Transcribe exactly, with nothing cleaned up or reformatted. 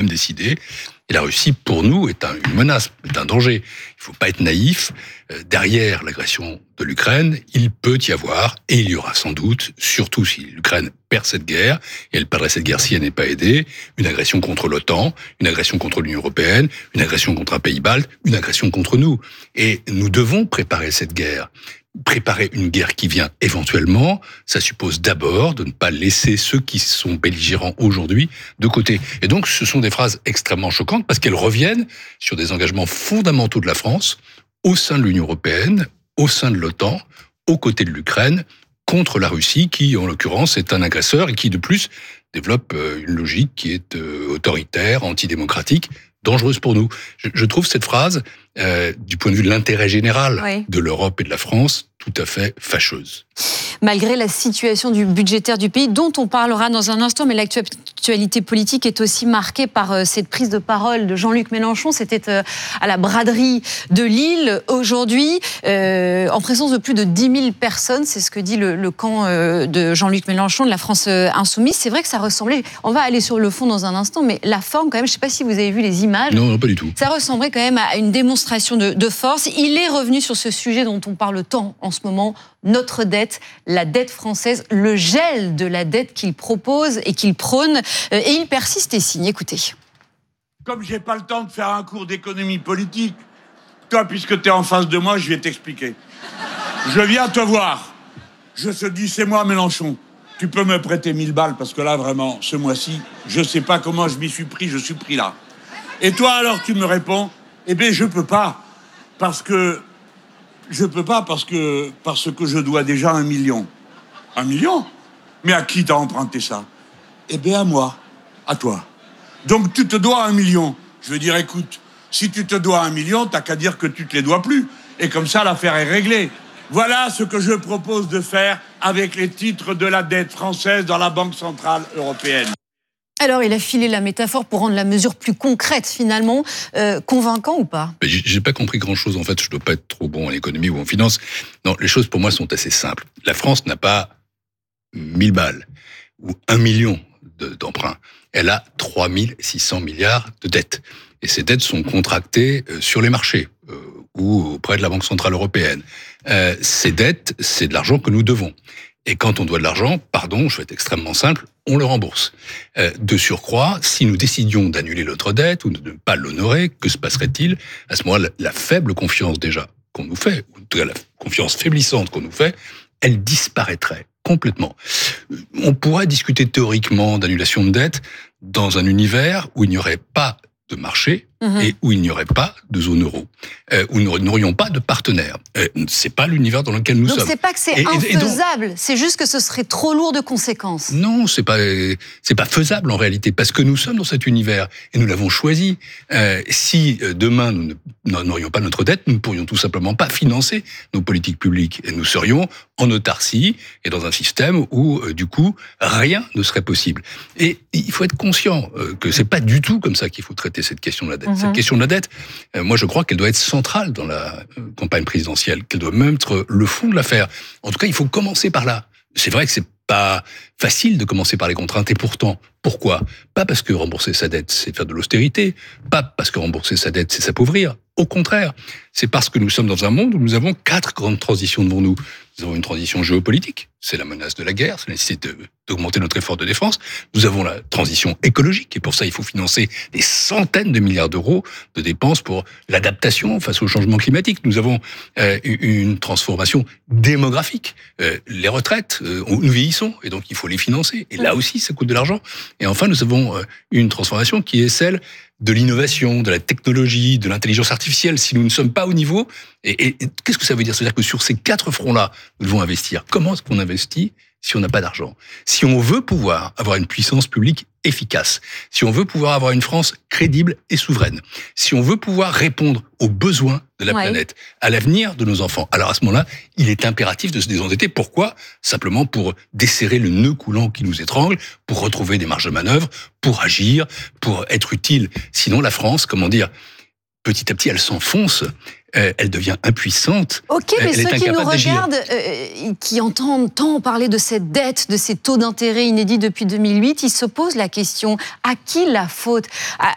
décidé. Et la Russie, pour nous, est un, une menace, est un danger. Il ne faut pas être naïf. Euh, derrière l'agression de l'Ukraine, il peut y avoir, et il y aura sans doute, surtout si l'Ukraine perd cette guerre, et elle perdrait cette guerre si elle n'est pas aidée, une agression contre l'OTAN, une agression contre l'Union européenne, une agression contre un pays balte, une agression contre nous. Et nous devons préparer cette guerre. Préparer une guerre qui vient éventuellement, ça suppose d'abord de ne pas laisser ceux qui sont belligérants aujourd'hui de côté. Et donc, ce sont des phrases extrêmement choquantes parce qu'elles reviennent sur des engagements fondamentaux de la France au sein de l'Union européenne, au sein de l'OTAN, aux côtés de l'Ukraine, contre la Russie, qui, en l'occurrence, est un agresseur et qui, de plus, développe une logique qui est autoritaire, antidémocratique, dangereuse pour nous. Je, je trouve cette phrase, euh, du point de vue de l'intérêt général oui. de l'Europe et de la France, tout à fait fâcheuse. Malgré la situation du budgétaire du pays, dont on parlera dans un instant, mais l'actualité politique est aussi marquée par cette prise de parole de Jean-Luc Mélenchon. C'était à la braderie de Lille aujourd'hui, euh, en présence de plus de dix mille personnes. C'est ce que dit le, le camp de Jean-Luc Mélenchon, de la France insoumise. C'est vrai que ça ressemblait, on va aller sur le fond dans un instant, mais la forme quand même, je ne sais pas si vous avez vu les images. Non, non, pas du tout. Ça ressemblait quand même à une démonstration de, de force. Il est revenu sur ce sujet dont on parle tant en ce moment, notre dette, la dette française, le gel de la dette qu'il propose et qu'il prône. Et il persiste et signe. Écoutez. Comme j'ai pas le temps de faire un cours d'économie politique, toi, puisque tu es en face de moi, je vais t'expliquer. Je viens te voir. Je te dis, c'est moi, Mélenchon. Tu peux me prêter mille balles, parce que là, vraiment, ce mois-ci, je sais pas comment je m'y suis pris, je suis pris là. Et toi, alors, tu me réponds, eh bien, je peux pas, parce que... Je peux pas parce que, parce que je dois déjà un million. Un million? Mais à qui t'as emprunté ça? Eh bien, à moi. À toi. Donc, tu te dois un million. Je veux dire, écoute, si tu te dois un million, t'as qu'à dire que tu te les dois plus. Et comme ça, l'affaire est réglée. Voilà ce que je propose de faire avec les titres de la dette française dans la Banque Centrale Européenne. Alors, il a filé la métaphore pour rendre la mesure plus concrète, finalement. Euh, convaincant ou pas? J'ai pas compris grand-chose, en fait. Je dois pas être trop bon en économie ou en finance. Non, les choses, pour moi, sont assez simples. La France n'a pas mille balles ou un million d'emprunts. Elle a trois mille six cents milliards de dettes. Et ces dettes sont contractées sur les marchés euh, ou auprès de la Banque Centrale Européenne. Euh, ces dettes, c'est de l'argent que nous devons. Et quand on doit de l'argent, pardon, je vais être extrêmement simple, on le rembourse. Euh, de surcroît, si nous décidions d'annuler notre dette ou de ne pas l'honorer, que se passerait-il? À ce moment-là, la faible confiance déjà qu'on nous fait, ou en tout cas la confiance faiblissante qu'on nous fait, elle disparaîtrait complètement. On pourrait discuter théoriquement d'annulation de dette dans un univers où il n'y aurait pas de marché mmh. et où il n'y aurait pas de zone euro, euh, où nous n'aurions pas de partenaires. Euh, c'est pas l'univers dans lequel nous donc sommes. Donc c'est pas que c'est et, infaisable, et donc, c'est juste que ce serait trop lourd de conséquences. Non, c'est pas c'est pas faisable en réalité parce que nous sommes dans cet univers et nous l'avons choisi. Euh, si demain nous n'aurions pas notre dette, nous ne pourrions tout simplement pas financer nos politiques publiques et nous serions en autarcie et dans un système où euh, du coup rien ne serait possible. Et il faut être conscient euh, que c'est pas du tout comme ça qu'il faut traiter cette question de la dette. Mmh. Cette question de la dette, euh, moi je crois qu'elle doit être centrale dans la euh, campagne présidentielle, qu'elle doit même être le fond de l'affaire. En tout cas, il faut commencer par là. C'est vrai que c'est pas facile de commencer par les contraintes, et pourtant, pourquoi? Pas parce que rembourser sa dette, c'est faire de l'austérité, pas parce que rembourser sa dette, c'est s'appauvrir. Au contraire, c'est parce que nous sommes dans un monde où nous avons quatre grandes transitions devant nous. Nous avons une transition géopolitique, c'est la menace de la guerre, c'est la nécessité d'augmenter notre effort de défense. Nous avons la transition écologique, et pour ça, il faut financer des centaines de milliards d'euros de dépenses pour l'adaptation face au changement climatique. Nous avons euh, une transformation démographique. Euh, les retraites, euh, nous vieillissons, et donc il faut les financer. Et là aussi, ça coûte de l'argent. Et enfin, nous avons euh, une transformation qui est celle de l'innovation, de la technologie, de l'intelligence artificielle. Si nous ne sommes pas au niveau, et, et, et qu'est-ce que ça veut dire? C'est-à-dire que sur ces quatre fronts-là, nous devons investir. Comment est-ce qu'on investit si on n'a pas d'argent? Si on veut pouvoir avoir une puissance publique efficace, si on veut pouvoir avoir une France crédible et souveraine, si on veut pouvoir répondre aux besoins de la ouais. planète, à l'avenir de nos enfants, alors à ce moment-là, il est impératif de se désendetter. Pourquoi? Simplement pour desserrer le nœud coulant qui nous étrangle, pour retrouver des marges de manœuvre, pour agir, pour être utile. Sinon, la France, comment dire, petit à petit, elle s'enfonce. Euh, elle devient impuissante. Ok, mais ceux qui nous regardent, euh, qui entendent tant parler de cette dette, de ces taux d'intérêt inédits depuis deux mille huit, ils se posent la question, à qui la faute?